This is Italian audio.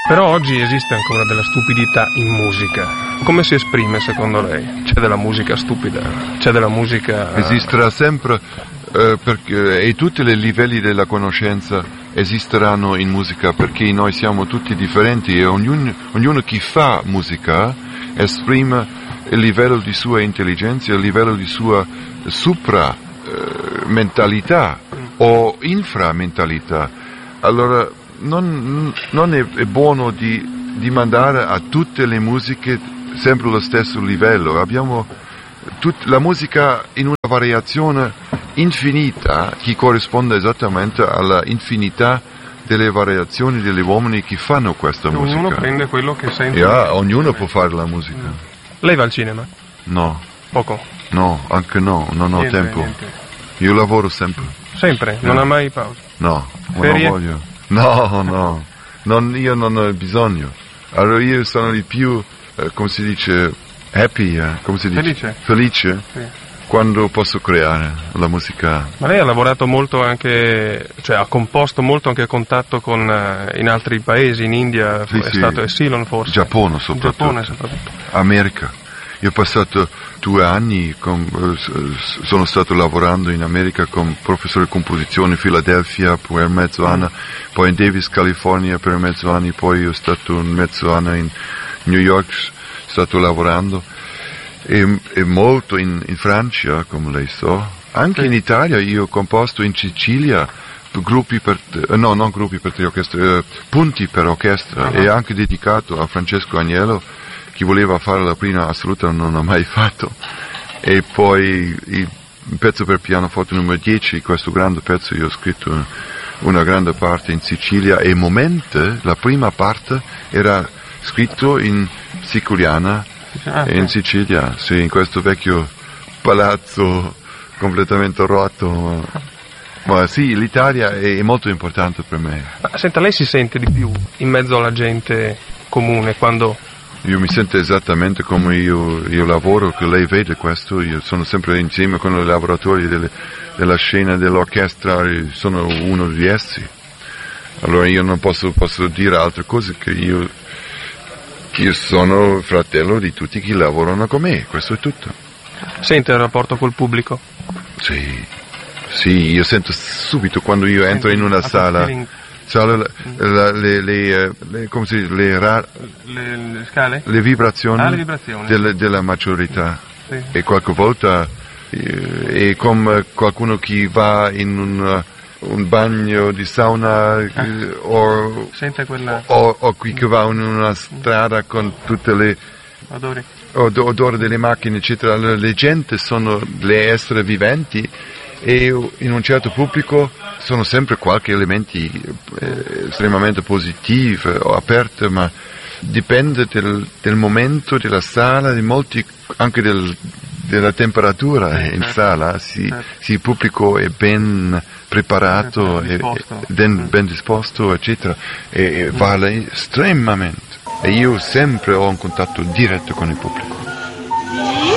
Però oggi esiste ancora della stupidità in musica. Come si esprime secondo lei? C'è della musica stupida? C'è della musica... Esisterà sempre, perché, e tutti i livelli della conoscenza esisteranno in musica, perché noi siamo tutti differenti e ognuno chi fa musica esprime il livello di sua intelligenza, il livello di sua mentalità o inframentalità. Allora non è buono di mandare a tutte le musiche sempre lo stesso livello. Abbiamo la musica in una variazione infinita che corrisponde esattamente alla infinità delle variazioni degli uomini che fanno questa musica. Ognuno prende quello che sente. Ognuno può fare la musica. Lei va al cinema? No. Poco? No, anche no, non ho tempo. Niente. Io lavoro sempre. Sempre? Non ha mai pausa? No, Ferie? non voglio. No, io non ho bisogno. Allora io sono di più, come si dice, happy, come si dice? Felice. Sì. Quando posso creare la musica. Ma lei ha lavorato molto anche, cioè ha composto molto anche a contatto con in altri paesi, in India, Sì, è stato Ceylon forse? Giappone soprattutto. America. Io ho passato 2 anni, sono stato lavorando in America come professore di composizione in Philadelphia per mezzo anno, poi in Davis, California per mezzo anno, poi ho stato un mezzo anno in New York, stato lavorando, e molto in Francia, come lei sa. Anche in Italia io ho composto in Sicilia punti per orchestra, e anche dedicato a Francesco Agnello, chi voleva fare la prima assoluta non l'ha mai fatto. E poi il pezzo per pianoforte numero 10, questo grande pezzo, io ho scritto una grande parte in Sicilia, e Momente, la prima parte, era scritto in siciliana, in Sicilia, sì, in questo vecchio palazzo completamente rotto. Ma sì, l'Italia è molto importante per me. Ma senta, lei si sente di più in mezzo alla gente comune quando... Io mi sento esattamente come io lavoro, che lei vede questo, io sono sempre insieme con i lavoratori della scena, dell'orchestra, sono uno di essi. Allora io non posso dire altre cose, che io sono fratello di tutti chi lavorano con me, questo è tutto. Sente il rapporto col pubblico? Sì, io sento subito quando io entro in una sala... come si dice, le scale? Le vibrazioni, le vibrazioni. Della maggiorità. Sì. E qualche volta è come qualcuno che va in un bagno di sauna o sente quella... o qui che va in una strada con tutte le odori delle macchine, eccetera. Le gente sono le esseri viventi, e in un certo pubblico sono sempre qualche elementi estremamente positivi o aperti, ma dipende del momento della sala, di molti, anche della temperatura in sala, il pubblico è ben preparato, ben disposto, eccetera, e vale estremamente. E io sempre ho un contatto diretto con il pubblico.